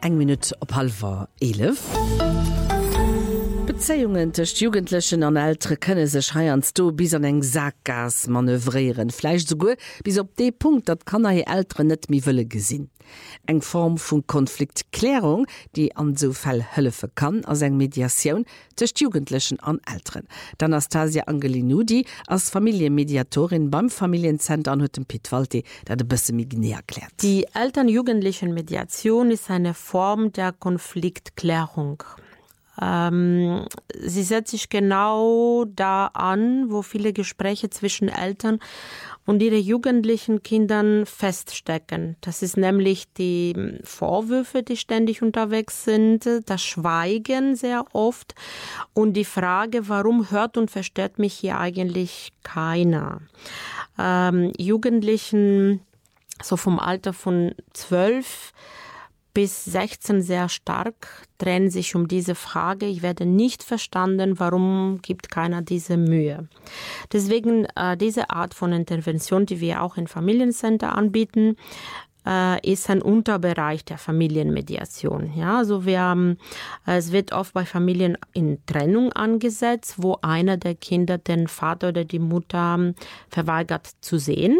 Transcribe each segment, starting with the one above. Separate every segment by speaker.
Speaker 1: 1 Minute op 10:30. Beziehungen zwischen Jugendlichen an Ältere können sich heierns do bis an eng Sackgas manövrieren. Vielleicht sogar bis op den Punkt, dat kann die Ältere net mi wëlle gesinn. Eng Form von Konfliktklärung, die an so Fall helfen kann, als eng Mediation zwischen Jugendlichen an Älteren. Anastasia Angelinudi als Familienmediatorin beim Familiencenter an Hütten Pitwalti, der de bësse mi näher erklärt.
Speaker 2: Die Eltern-Jugendlichen-Mediation ist eine Form der Konfliktklärung. Sie setzt sich genau da an, wo viele Gespräche zwischen Eltern und ihren jugendlichen Kindern feststecken. Das ist nämlich die Vorwürfe, die ständig unterwegs sind, das Schweigen sehr oft und die Frage, warum hört und versteht mich hier eigentlich keiner? Jugendlichen, so vom Alter von 12 bis 16 sehr stark, drehen sich um diese Frage. Ich werde nicht verstanden, warum gibt keiner diese Mühe. Deswegen diese Art von Intervention, die wir auch in Familiencenter anbieten, ist ein Unterbereich der Familienmediation. Ja, also es wird oft bei Familien in Trennung angesetzt, wo einer der Kinder den Vater oder die Mutter verweigert zu sehen.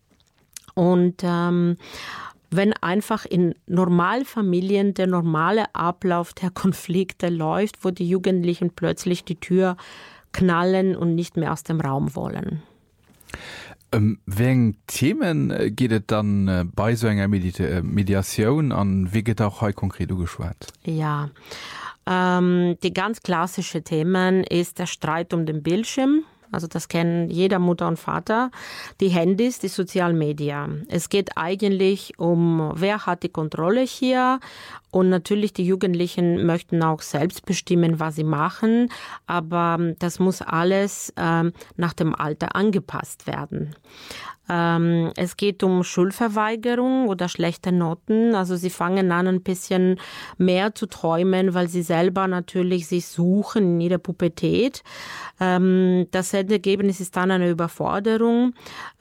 Speaker 2: Und wenn einfach in Normalfamilien der normale Ablauf der Konflikte läuft, wo die Jugendlichen plötzlich die Tür knallen und nicht mehr aus dem Raum wollen.
Speaker 3: Welche Themen geht es dann bei so einer Mediation an? Wie geht auch heute konkret geschwätzt?
Speaker 2: Ja, die ganz klassischen Themen ist der Streit um den Bildschirm. Also das kennen jeder Mutter und Vater. Die Handys, die sozialen Medien. Es geht eigentlich um, wer hat die Kontrolle hier. Und natürlich die Jugendlichen möchten auch selbst bestimmen, was sie machen. Aber das muss alles nach dem Alter angepasst werden. Es geht um Schulverweigerung oder schlechte Noten. Also sie fangen an, ein bisschen mehr zu träumen, weil sie selber natürlich sich suchen in ihrer Pubertät. Das Endergebnis ist dann eine Überforderung,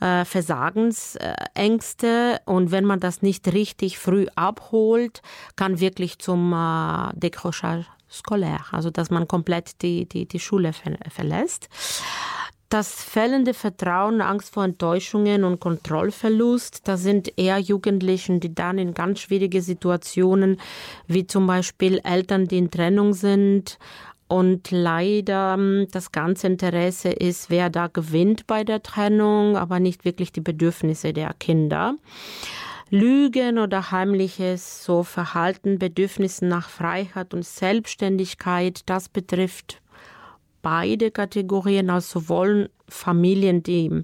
Speaker 2: Versagensängste. Und wenn man das nicht richtig früh abholt, kann wirklich zum Décrochage scolaire, also dass man komplett die Schule verlässt. Das fehlende Vertrauen, Angst vor Enttäuschungen und Kontrollverlust, das sind eher Jugendlichen, die dann in ganz schwierige Situationen, wie zum Beispiel Eltern, die in Trennung sind. Und leider das ganze Interesse ist, wer da gewinnt bei der Trennung, aber nicht wirklich die Bedürfnisse der Kinder. Lügen oder heimliches so Verhalten, Bedürfnisse nach Freiheit und Selbstständigkeit, das betrifft beide Kategorien, also sowohl Familien, die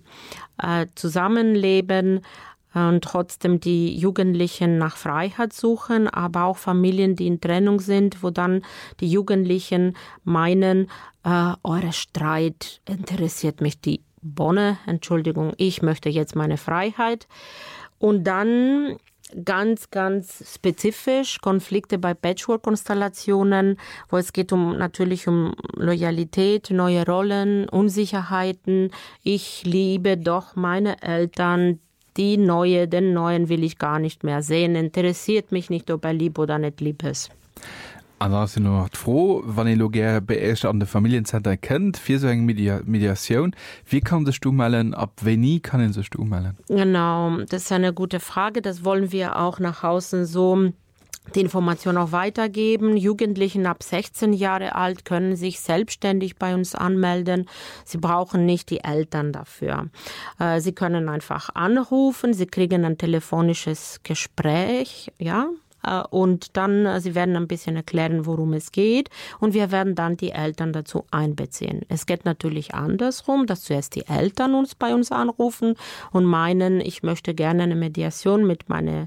Speaker 2: zusammenleben und trotzdem die Jugendlichen nach Freiheit suchen, aber auch Familien, die in Trennung sind, wo dann die Jugendlichen meinen, euer Streit interessiert mich die Bonne, Entschuldigung, ich möchte jetzt meine Freiheit. Und dann ganz, ganz spezifisch Konflikte bei Patchwork-Konstellationen, wo es geht natürlich um Loyalität, neue Rollen, Unsicherheiten. Ich liebe doch meine Eltern, den Neuen will ich gar nicht mehr sehen. Interessiert mich nicht, ob er lieb oder nicht lieb ist.
Speaker 3: Also sind noch froh, wenn ihr bei an der Familiencenter kennt, für so eine Mediation. Wie kann sich du melden? Ab wann kann ihn sich du melden?
Speaker 2: Genau, das ist eine gute Frage. Das wollen wir auch nach außen so die Information auch weitergeben. Jugendlichen ab 16 Jahre alt können sich selbstständig bei uns anmelden. Sie brauchen nicht die Eltern dafür. Sie können einfach anrufen. Sie kriegen ein telefonisches Gespräch, ja. Und dann, sie werden ein bisschen erklären, worum es geht. Und wir werden dann die Eltern dazu einbeziehen. Es geht natürlich andersrum, dass zuerst die Eltern bei uns anrufen und meinen, ich möchte gerne eine Mediation mit meinen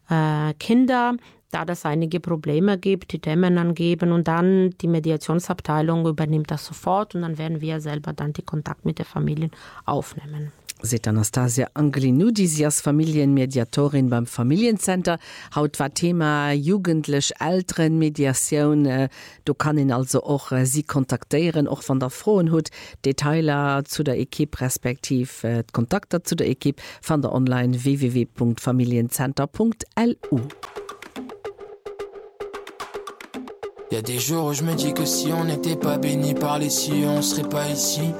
Speaker 2: Kindern, da das einige Probleme gibt, die Themen angeben und dann die Mediationsabteilung übernimmt das sofort und dann werden wir selber dann die Kontakt mit der Familie aufnehmen.
Speaker 1: Seht Anastasia Angelinudi, sie als Familienmediatorin beim Familiencenter. Haut war Thema jugendlich Elternmediation. Du kann ihn also auch sie kontaktieren, auch von der Frauenhut. Detailer zu der Equipe respektiv Kontakte zu der Equipe von der Online www.familiencenter.lu.
Speaker 4: Y a des jours où je me dis que si on n'était pas béni par les cieux, on serait pas ici.